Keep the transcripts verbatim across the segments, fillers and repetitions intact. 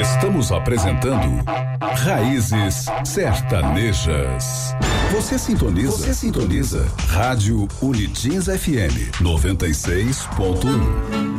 Estamos apresentando Raízes Sertanejas. Você sintoniza, você sintoniza Rádio Unitins F M noventa e seis ponto um.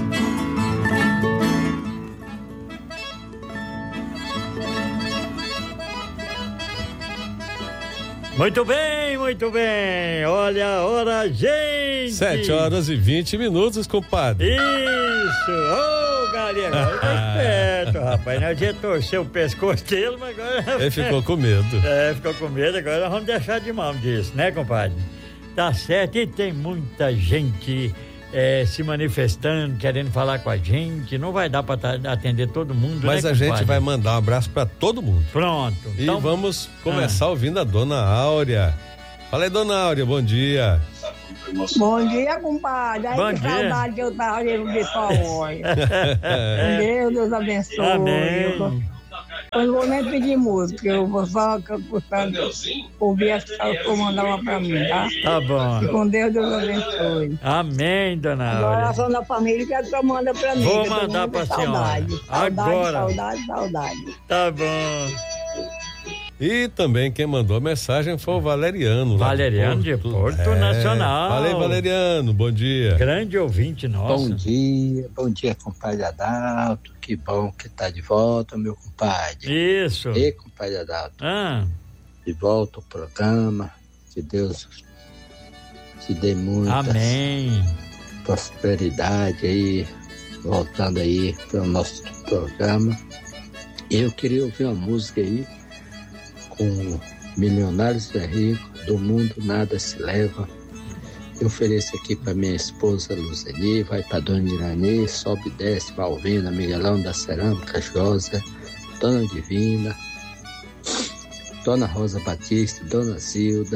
Muito bem, muito bem. Olha a hora, gente. Sete horas e vinte minutos, compadre. Isso. Ô, oh, galinha, agora tá esperto, rapaz. Nós ia torcer o pescoço dele, mas agora... Ele ficou com medo. É, ficou com medo. Agora nós vamos deixar de mão disso, né, compadre? Tá certo. E tem muita gente é, se manifestando, querendo falar com a gente. Não vai dar pra atender todo mundo, mas né, a compadre? gente vai mandar um abraço pra todo mundo. Pronto. E então... vamos começar ah. ouvindo a dona Áurea. Fala aí, dona Áurea, bom dia. Bom dia, compadre. Ai, bom que dia. saudade que eu tava olhando de sua voz. Deus, Deus abençoe. Amém. Eu, eu não vou nem pedir música, eu vou só ouvir as que eu mandar uma pra mim, tá? Tá bom. Com Deus, Deus abençoe. Amém, dona Áurea. Agora só na família que a tua manda pra mim. Vou mandar pra senhora. Saudade, Agora. saudade, saudade. Tá bom. E também quem mandou a mensagem foi o Valeriano. Valeriano de Porto, de Porto é, Nacional. Falei, Valeriano, bom dia. Grande ouvinte nosso. Bom dia, bom dia, compadre Adalto. Que bom que tá de volta, meu compadre. Isso. E compadre Adalto. Ah. De volta ao programa. Que Deus te dê muita Amém. prosperidade aí, voltando aí para o nosso programa. Eu queria ouvir uma música aí com Milionários é Rico, do mundo nada se leva. Eu ofereço aqui para minha esposa Luzeni, vai para Dona Irani, sobe e desce, Valvina, Miguelão da Cerâmica, Josa, Dona Divina, Dona Rosa Batista, Dona Zilda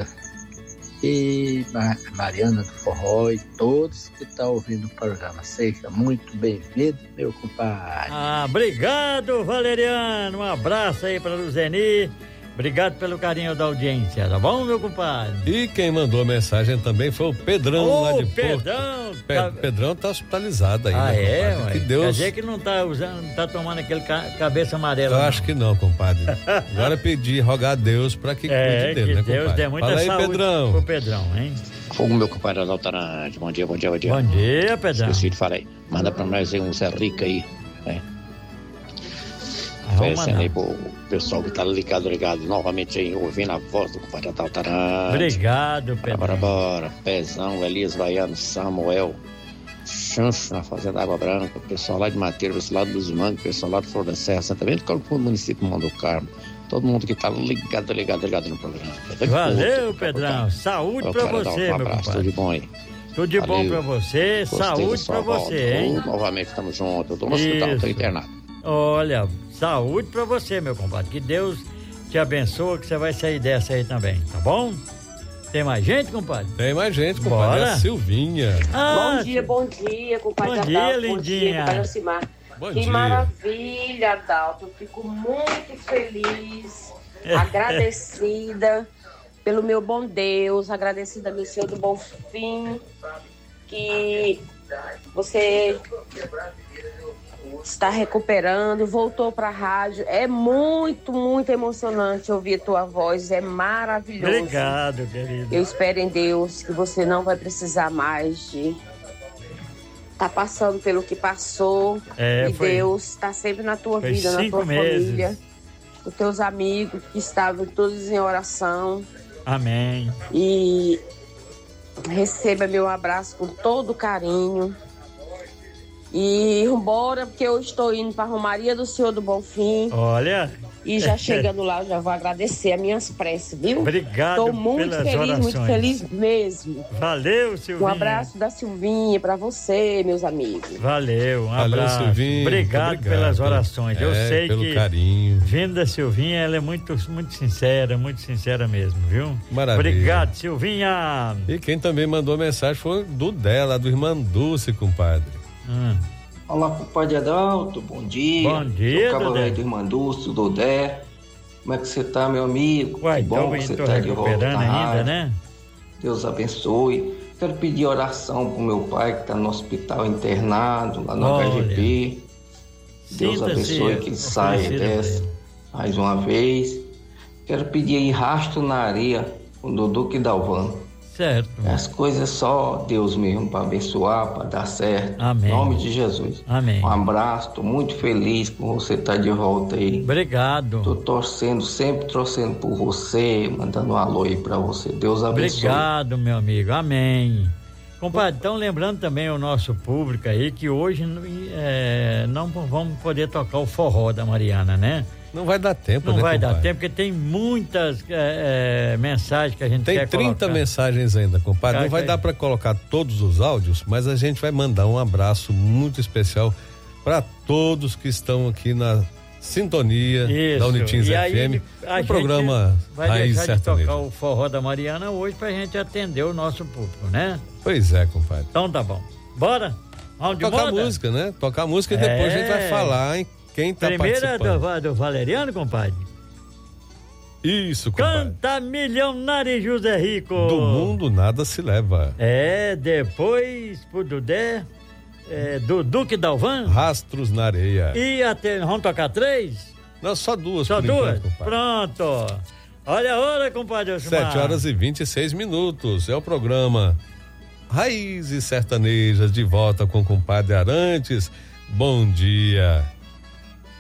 e Mariana do Forró e todos que estão ouvindo o programa. Seja muito bem-vindo, meu compadre. Ah, obrigado, Valeriano. Um abraço aí para Luzeni. Obrigado pelo carinho da audiência, tá bom, meu compadre? E quem mandou a mensagem também foi o Pedrão, Ô, lá de Pedrão, Porto. Pe- Pedrão tá hospitalizado aí, ah, né, é, compadre? ué. Que Deus... Quer dizer que não tá usando, não tá tomando aquele ca- cabeça amarela. Eu não. acho que não, compadre. Agora pedir, rogar a Deus pra que é, cuide dele, que né, Deus compadre? dê muita Fala aí, saúde Pedrão. pro Pedrão, hein? Fogo, meu compadre Adalto Arantes. Bom dia, bom dia, bom dia. Bom dia, Pedrão. Esqueci de falar aí. Manda pra nós aí um Zé Rica aí, né? Oferecendo aí pro pessoal que tá ligado, ligado novamente aí, ouvindo a voz do compadre Adalto Arantes. Obrigado, Pedrão. Bora, bora. Pezão, Elias Baiano, Samuel, Chancho na Fazenda Água Branca, o pessoal lá de Mateiro, esse lado dos Mangos, o pessoal lá do Flor da Serra, Santa Bento, do município do Mundo do Carmo. Todo mundo que tá ligado, ligado, ligado no programa. Valeu, Pedrão. Saúde pra você, meu compadre. Tudo de bom aí. Tudo de bom pra você, saúde pra você, hein? Novamente estamos juntos, eu tô no hospital, tô internado. Olha, saúde pra você, meu compadre. Que Deus te abençoe, que você vai sair dessa aí também, tá bom? Tem mais gente, compadre? Tem mais gente, compadre. Bora. É a Silvinha. Ah, bom dia, bom dia, compadre bom dia, Adalto. lindinha. Bom dia, compadre Alcimar. Bom que dia. maravilha, Adalto. Eu fico muito feliz, agradecida pelo meu bom Deus, agradecida meu Senhor do Bom Fim, que você está recuperando, voltou para a rádio. É muito, muito emocionante ouvir a tua voz, é maravilhoso. Obrigado, querido. Eu espero em Deus que você não vai precisar mais de tá passando pelo que passou. É, e foi, Deus está sempre na tua foi vida, na tua meses. família, os teus amigos que estavam todos em oração. Amém. E receba meu abraço com todo carinho. E vambora, porque eu estou indo para a Romaria do Senhor do Bom Fim. Olha. E já chegando lá, eu já vou agradecer as minhas preces, viu? Obrigado. Estou muito pelas feliz, orações. muito feliz mesmo. Valeu, Silvinha. Um abraço da Silvinha para você, meus amigos. Valeu, um Valeu, abraço. Silvinha. Obrigado, Obrigado pelas orações. É, eu sei pelo que carinho. vindo da Silvinha, ela é muito, muito sincera, muito sincera mesmo, viu? Maravilha. Obrigado, Silvinha. E quem também mandou mensagem foi do dela, do Irmã Dulce, compadre. Hum. Olá, compadre Adalto, bom dia. Bom dia, Sou o Dodé. cavaleiro do Irmã Dulce, do Dodé. Como é que você tá, meu amigo? Uai, que bom tô, que você tô tá de volta recuperando na ainda, rádio. né? Deus abençoe. Quero pedir oração pro meu pai que tá no hospital internado, lá no Olha. H G P. Deus abençoe que saia dessa mais uma vez. Quero pedir aí Rastro na Areia, com Dudu e Dalvan. Certo. As coisas só Deus mesmo para abençoar, para dar certo. Amém. Em nome de Jesus. Amém. Um abraço, tô muito feliz por você estar de volta aí. Obrigado. Tô torcendo, sempre torcendo por você, mandando um alô aí para você. Deus abençoe. Obrigado, meu amigo. Amém. Compadre, então lembrando também o nosso público aí que hoje é, não vamos poder tocar o forró da Mariana, né? Não vai dar tempo, Não né, vai compadre? dar tempo, porque tem muitas é, é, mensagens que a gente tem quer trinta colocar. mensagens ainda, compadre. Tá, não vai tá. dar para colocar todos os áudios, mas a gente vai mandar um abraço muito especial para todos que estão aqui na sintonia Isso. da Unitins E aí, F M, a o gente programa vai Raiz deixar de Sertaneja. tocar o forró da Mariana hoje pra gente atender o nosso público, né? Pois é, compadre. Então tá bom. Bora? Vamos de Tocar moda? música, né? Tocar música e depois É. a gente vai falar em quem tá Primeiro é participando. do, do Valeriano, compadre. Isso, compadre. Canta Milionário José Rico. Do mundo nada se leva. É, depois pro Dudé, é, do Duque Dalvan. Rastros na areia. E até, vamos tocar três? Não, só duas Só por duas? enquanto, compadre. Pronto. Olha a hora, compadre Osmar. sete horas e vinte e seis minutos. É o programa Raízes Sertanejas, de volta com o compadre Arantes. Bom dia.